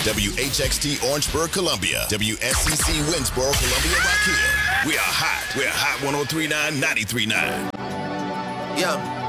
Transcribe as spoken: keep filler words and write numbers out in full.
W H X T Orangeburg, Columbia. W S C C Winsboro, Columbia, Rock Hill. We are hot. We're Hot one oh three point nine, ninety-three point nine. Yeah.